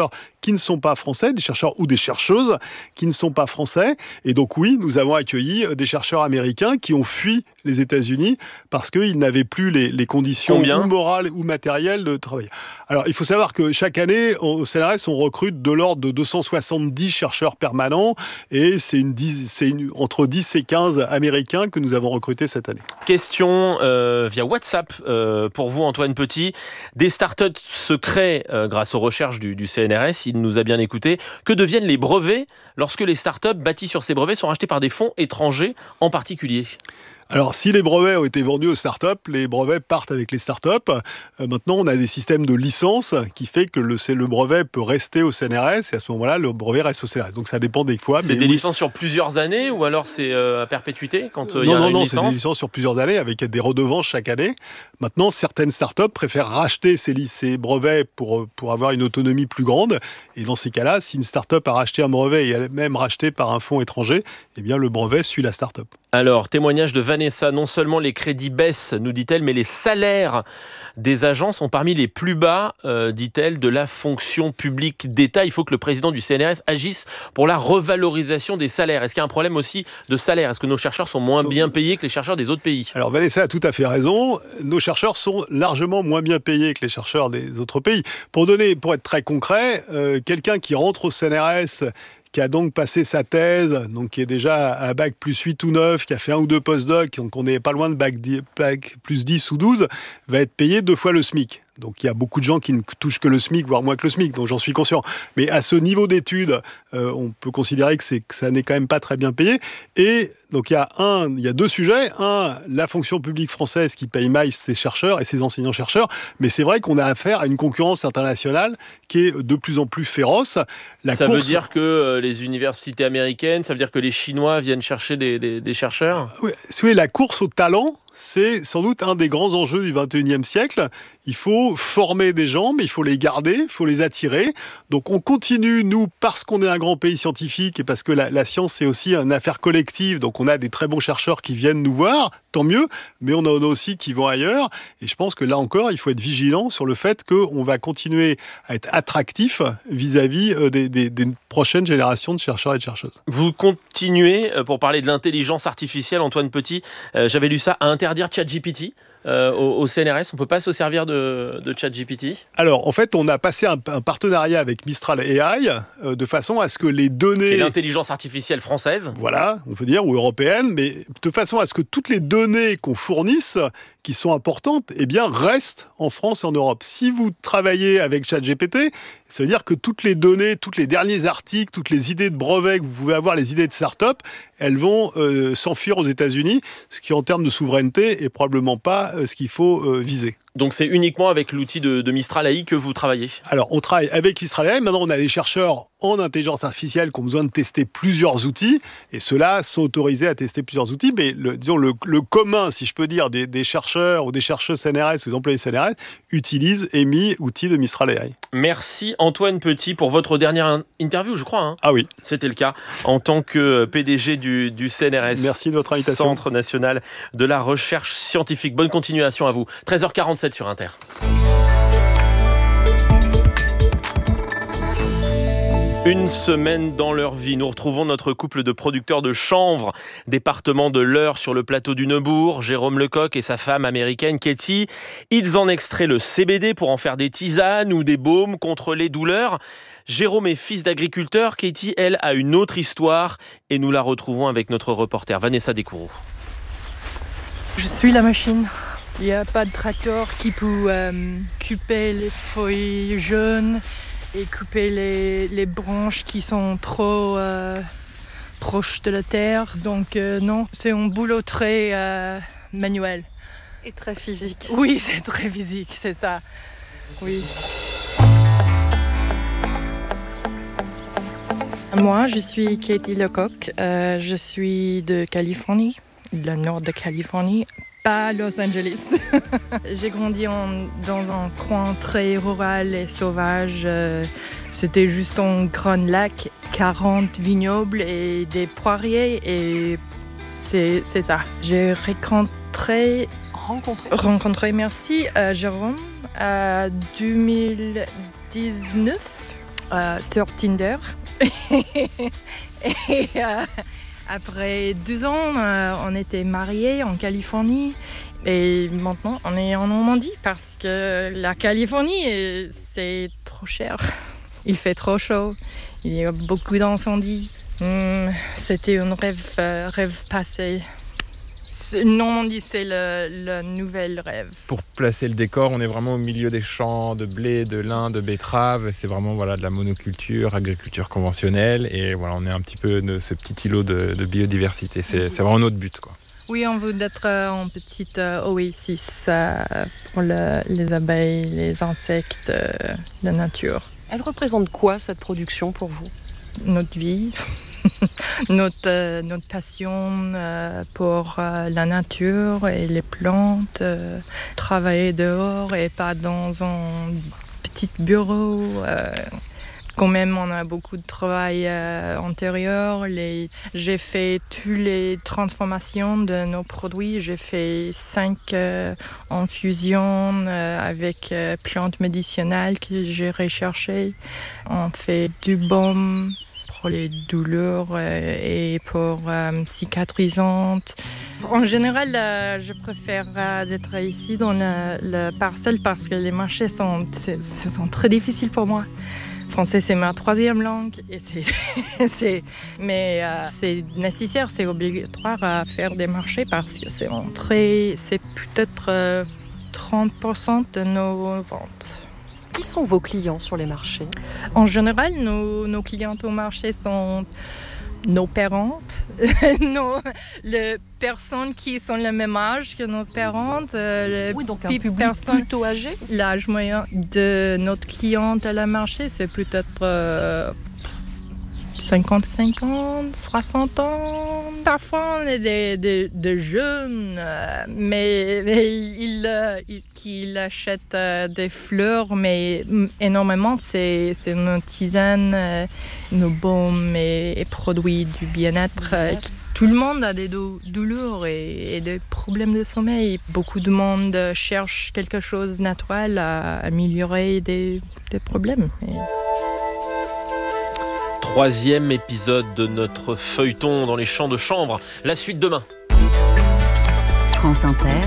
qui ne sont pas français, des chercheurs ou des chercheuses qui ne sont pas français. Et donc oui, nous avons accueilli des chercheurs américains qui ont fui les États-Unis parce qu'ils n'avaient plus les, les conditions Combien ou morales ou matérielles de travail. Alors, il faut savoir que chaque année, au C N R S, on recrute de l'ordre de deux cent soixante-dix chercheurs permanents et c'est, une, c'est une, entre dix et quinze Américains que nous avons recrutés cette année. Question euh, via WhatsApp euh, pour vous, Antoine Petit. Des startups se créent euh, grâce aux recherches du, du C N R S, il nous a bien écouté. Que deviennent les brevets lorsque les startups bâties sur ces brevets sont rachetées par des fonds étrangers en particulier ? Alors, si les brevets ont été vendus aux startups, les brevets partent avec les startups. Euh, maintenant, on a des systèmes de licence qui fait que le, le brevet peut rester au C N R S et à ce moment-là, le brevet reste au C N R S. Donc, ça dépend des fois. C'est mais des oui. licences sur plusieurs années ou alors c'est euh, à perpétuité quand il euh, y non, a non, une non, licence ? c'est des licences sur plusieurs années avec des redevances chaque année. Maintenant, certaines startups préfèrent racheter ces, ces brevets pour, pour avoir une autonomie plus grande. Et dans ces cas-là, si une startup a racheté un brevet et elle même racheté par un fonds étranger, eh bien, le brevet suit la startup. Alors, témoignage de Vanessa, non seulement les crédits baissent, nous dit-elle, mais les salaires des agents sont parmi les plus bas, euh, dit-elle, de la fonction publique d'État. Il faut que le président du C N R S agisse pour la revalorisation des salaires. Est-ce qu'il y a un problème aussi de salaire ? Est-ce que nos chercheurs sont moins bien payés que les chercheurs des autres pays ? Alors Vanessa a tout à fait raison. Nos chercheurs sont largement moins bien payés que les chercheurs des autres pays. Pour donner, pour être très concret, euh, quelqu'un qui rentre au C N R S, qui a donc passé sa thèse, donc qui est déjà à bac plus huit ou neuf, qui a fait un ou deux post-doc, donc on n'est pas loin de bac, dix, bac plus dix ou douze, va être payé deux fois le SMIC. Donc il y a beaucoup de gens qui ne touchent que le SMIC, voire moins que le SMIC, donc j'en suis conscient. Mais à ce niveau d'études, euh, on peut considérer que, c'est, que ça n'est quand même pas très bien payé. Et donc il y a un, il y a deux sujets. Un, la fonction publique française qui paye mal ses chercheurs et ses enseignants-chercheurs. Mais c'est vrai qu'on a affaire à une concurrence internationale qui est de plus en plus féroce. La ça course... veut dire que euh, les universités américaines, ça veut dire que les Chinois viennent chercher des, des, des chercheurs ? Oui, oui, la course au talent, c'est sans doute un des grands enjeux du vingt et unième siècle. Il faut former des gens, mais il faut les garder, il faut les attirer. Donc on continue, nous, parce qu'on est un grand pays scientifique et parce que la, la science, c'est aussi une affaire collective. Donc on a des très bons chercheurs qui viennent nous voir, tant mieux, mais on en a aussi qui vont ailleurs. Et je pense que là encore, il faut être vigilant sur le fait qu'on va continuer à être attractif vis-à-vis des, des, des prochaines générations de chercheurs et de chercheuses. Vous continuez, pour parler de l'intelligence artificielle, Antoine Petit, euh, j'avais lu ça, à interdire ChatGPT euh, au, au C N R S. On ne peut pas se servir de, de ChatGPT ? Alors, en fait, on a passé un, un partenariat avec Mistral A I euh, de façon à ce que les données... C'est l'intelligence artificielle française. Voilà, on peut dire, ou européenne, mais de façon à ce que toutes les données qu'on fournisse, qui sont importantes, eh bien, restent en France et en Europe. Si vous travaillez avec ChatGPT, ça veut dire que toutes les données, tous les derniers articles, toutes les idées de brevets que vous pouvez avoir, les idées de start-up, elles vont euh, s'enfuir aux États-Unis, ce qui, en termes de souveraineté, est probablement pas euh, ce qu'il faut euh, viser. Donc c'est uniquement avec l'outil de, de Mistral A I que vous travaillez ? Alors, on travaille avec Mistral A I. Maintenant, on a des chercheurs en intelligence artificielle qui ont besoin de tester plusieurs outils, et ceux-là sont autorisés à tester plusieurs outils, mais le, disons, le, le commun, si je peux dire, des, des chercheurs ou des chercheuses C N R S ou des employés C N R S utilisent E M I, outil de Mistral A I. Merci Antoine Petit pour votre dernière interview, je crois. Hein. Ah oui. C'était le cas, en tant que P D G du, du C N R S. Merci de votre invitation. Centre national de la recherche scientifique. Bonne continuation à vous. treize heures quarante-sept sur Inter. Une semaine dans leur vie, nous retrouvons notre couple de producteurs de chanvre, département de l'Eure sur le plateau du Neubourg, Jérôme Lecoq et sa femme américaine Katie. Ils en extraient le C B D pour en faire des tisanes ou des baumes contre les douleurs. Jérôme est fils d'agriculteur, Katie, elle, a une autre histoire et nous la retrouvons avec notre reporter Vanessa Descoureaux. Je suis la machine. Il n'y a pas de tracteur qui peut euh, couper les feuilles jaunes et couper les, les branches qui sont trop euh, proches de la terre. Donc euh, non, c'est un boulot très euh, manuel. Et très physique. Oui, c'est très physique, c'est ça. Oui. Moi, je suis Katie Lecoq. Euh, je suis de Californie, le nord de Californie. Pas Los Angeles. J'ai grandi en, dans un coin très rural et sauvage. Euh, c'était juste un grand lac, quarante vignobles et des poiriers et c'est, c'est ça. J'ai rencontré, rencontré, rencontré merci, euh, Jérôme en deux mille dix-neuf. euh, sur Tinder. Et euh, après deux ans, euh, on était mariés en Californie. Et maintenant, on est en Normandie parce que la Californie, c'est trop cher. Il fait trop chaud. Il y a beaucoup d'incendies. Mmh, c'était un rêve, euh, rêve passé. Normandie, c'est le, le nouvel rêve. Pour placer le décor, on est vraiment au milieu des champs de blé, de lin, de betterave. C'est vraiment voilà, de la monoculture, agriculture conventionnelle. Et voilà, on est un petit peu de ce petit îlot de, de biodiversité. C'est, c'est vraiment notre but, quoi. Oui, on veut être en petite euh, oasis euh, pour le, les abeilles, les insectes, euh, la nature. Elle représente quoi, cette production, pour vous ? Notre vie, notre, euh, notre passion euh, pour euh, la nature et les plantes, euh, travailler dehors et pas dans un petit bureau. Euh, quand même, on a beaucoup de travail euh, antérieur. Les, j'ai fait toutes les transformations de nos produits. J'ai fait cinq euh, infusions euh, avec euh, plantes médicinales que j'ai recherchées. On fait du baume pour les douleurs euh, et pour euh, cicatrisantes. En général, euh, je préfère euh, être ici dans le, le parcelle parce que les marchés sont, c'est, sont très difficiles pour moi. Français, c'est ma troisième langue, et c'est, c'est, mais euh, c'est nécessaire, c'est obligatoire à faire des marchés parce que c'est entré, c'est peut-être euh, trente pour cent de nos ventes. Qui sont vos clients sur les marchés ? En général, nos, nos clients au marché sont nos parents, nos, les personnes qui sont le même âge que nos parents. Euh, oui, donc un public personnes, plutôt âgé. L'âge moyen de notre cliente à la marché, c'est peut-être euh, cinquante-cinq ans, soixante ans. Parfois, on est des, des, des jeunes, euh, mais, mais ils, euh, ils, qui achètent euh, des fleurs, mais énormément, c'est, c'est nos tisanes, euh, nos baumes et, et produits du bien-être. Euh, tout le monde a des dou- douleurs et, et des problèmes de sommeil. Beaucoup de monde cherche quelque chose de naturel à améliorer des, des problèmes. Et... Troisième épisode de notre feuilleton dans les champs de chambre. La suite demain. France Inter.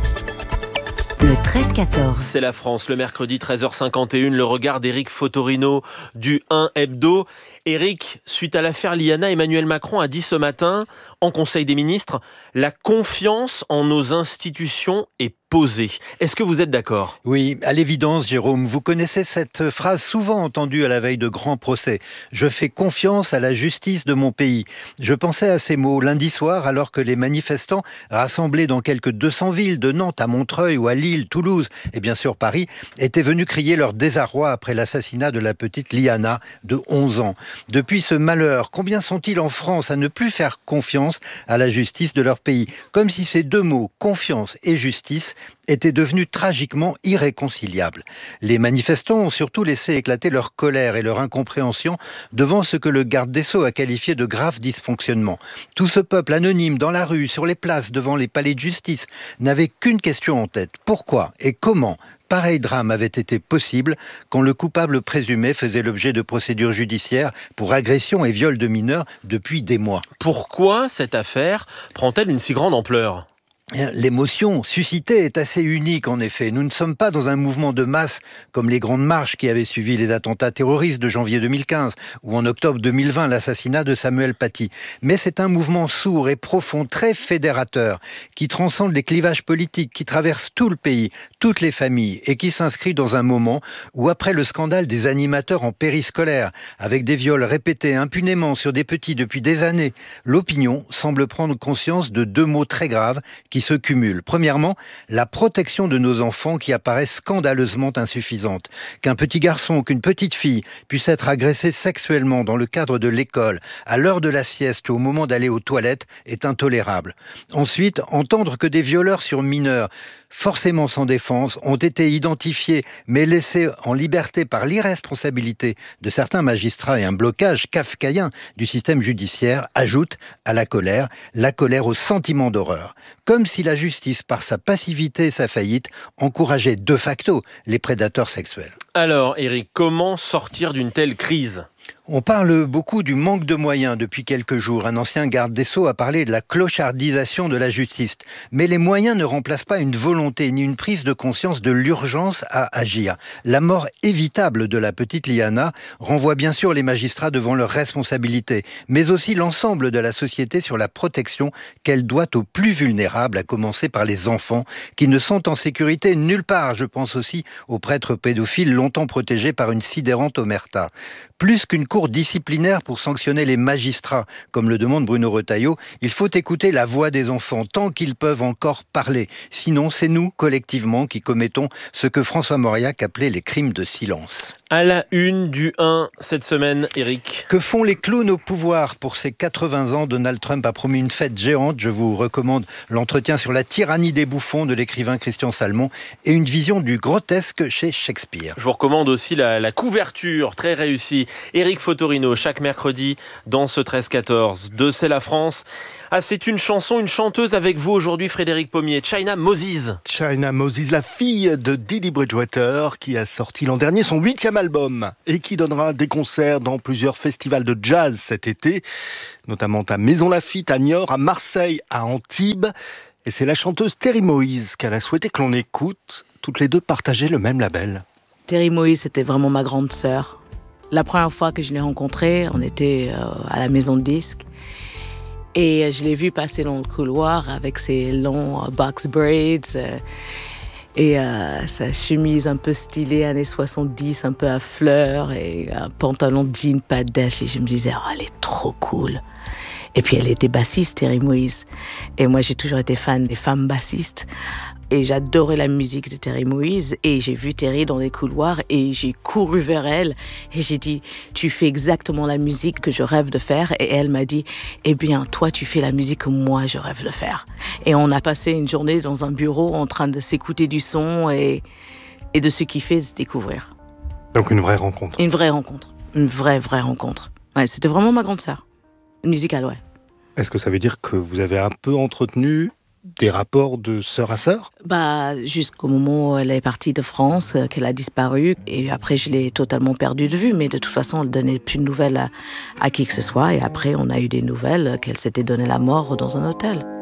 Le treize quatorze. C'est la France, le mercredi treize heures cinquante et un, le regard d'Éric Fotorino du un Hebdo. Éric, suite à l'affaire Liana, Emmanuel Macron a dit ce matin, en Conseil des ministres, la confiance en nos institutions est posée. Est-ce que vous êtes d'accord ? Oui, à l'évidence, Jérôme, vous connaissez cette phrase souvent entendue à la veille de grands procès. Je fais confiance à la justice de mon pays. Je pensais à ces mots lundi soir, alors que les manifestants, rassemblés dans quelques deux cents villes, de Nantes à Montreuil ou à Lille, Toulouse et bien sûr Paris, étaient venus crier leur désarroi après l'assassinat de la petite Liana de onze ans. Depuis ce malheur, combien sont-ils en France à ne plus faire confiance à la justice de leur pays ? Comme si ces deux mots, confiance et justice, étaient devenus tragiquement irréconciliables. Les manifestants ont surtout laissé éclater leur colère et leur incompréhension devant ce que le garde des Sceaux a qualifié de grave dysfonctionnement. Tout ce peuple anonyme dans la rue, sur les places, devant les palais de justice, n'avait qu'une question en tête. Pourquoi et comment pareil drame avait été possible quand le coupable présumé faisait l'objet de procédures judiciaires pour agression et viol de mineurs depuis des mois. Pourquoi cette affaire prend-elle une si grande ampleur ? L'émotion suscitée est assez unique en effet. Nous ne sommes pas dans un mouvement de masse comme les grandes marches qui avaient suivi les attentats terroristes de janvier deux mille quinze ou en octobre deux mille vingt l'assassinat de Samuel Paty. Mais c'est un mouvement sourd et profond, très fédérateur, qui transcende les clivages politiques, qui traverse tout le pays, toutes les familles et qui s'inscrit dans un moment où après le scandale des animateurs en périscolaire, avec des viols répétés impunément sur des petits depuis des années, l'opinion semble prendre conscience de deux mots très graves qui se cumulent. Premièrement, la protection de nos enfants qui apparaît scandaleusement insuffisante. Qu'un petit garçon ou qu'une petite fille puisse être agressé sexuellement dans le cadre de l'école, à l'heure de la sieste ou au moment d'aller aux toilettes est intolérable. Ensuite, entendre que des violeurs sur mineurs, forcément sans défense, ont été identifiés mais laissés en liberté par l'irresponsabilité de certains magistrats et un blocage kafkaïen du système judiciaire ajoute à la colère, la colère au sentiment d'horreur. Comme si la justice, par sa passivité et sa faillite, encourageait de facto les prédateurs sexuels. Alors, Éric, comment sortir d'une telle crise ? On parle beaucoup du manque de moyens depuis quelques jours. Un ancien garde des Sceaux a parlé de la clochardisation de la justice. Mais les moyens ne remplacent pas une volonté ni une prise de conscience de l'urgence à agir. La mort évitable de la petite Liana renvoie bien sûr les magistrats devant leurs responsabilités, mais aussi l'ensemble de la société sur la protection qu'elle doit aux plus vulnérables, à commencer par les enfants qui ne sont en sécurité nulle part. Je pense aussi aux prêtres pédophiles longtemps protégés par une sidérante omerta. Plus qu'une cour disciplinaire pour sanctionner les magistrats, comme le demande Bruno Retailleau, il faut écouter la voix des enfants tant qu'ils peuvent encore parler. Sinon, c'est nous, collectivement, qui commettons ce que François Mauriac appelait les crimes de silence. À la une du un cette semaine, Éric. Que font les clowns au pouvoir? Pour ses quatre-vingts ans, Donald Trump a promis une fête géante. Je vous recommande l'entretien sur la tyrannie des bouffons de l'écrivain Christian Salmon et une vision du grotesque chez Shakespeare. Je vous recommande aussi la, la couverture très réussie. Éric Fotorino, chaque mercredi dans ce treize quatorze de C'est la France. Ah, c'est une chanson, une chanteuse avec vous aujourd'hui, Frédéric Pommier. China Moses. China Moses, la fille de Dee Dee Bridgewater, qui a sorti l'an dernier son huitième album et qui donnera des concerts dans plusieurs festivals de jazz cet été, notamment à Maison Lafitte, à Niort, à Marseille, à Antibes. Et c'est la chanteuse Terry Moïse qu'elle a souhaité que l'on écoute. Toutes les deux partageaient le même label. Terry Moïse, c'était vraiment ma grande sœur. La première fois que je l'ai rencontrée, on était euh, à la maison de disques. Et je l'ai vue passer dans le couloir avec ses longs euh, box braids euh, et euh, sa chemise un peu stylée années soixante-dix, un peu à fleurs et un pantalon de jean pas def. Et je me disais, oh, elle est trop cool. Et puis elle était bassiste, Terry Moïse. Et moi, j'ai toujours été fan des femmes bassistes. Et j'adorais la musique de Terry Moïse. Et j'ai vu Terry dans les couloirs et j'ai couru vers elle. Et j'ai dit, tu fais exactement la musique que je rêve de faire. Et elle m'a dit, eh bien, toi, tu fais la musique que moi, je rêve de faire. Et on a passé une journée dans un bureau en train de s'écouter du son et, et de se kiffer, de se découvrir. Donc une vraie rencontre. Une vraie rencontre. Une vraie, vraie rencontre. Ouais, c'était vraiment ma grande sœur. Musicale, ouais. Est-ce que ça veut dire que vous avez un peu entretenu des rapports de sœur à sœur? Bah, jusqu'au moment où elle est partie de France, qu'elle a disparu. Et après, je l'ai totalement perdue de vue. Mais de toute façon, elle ne donnait plus de nouvelles à, à qui que ce soit. Et après, on a eu des nouvelles qu'elle s'était donné la mort dans un hôtel.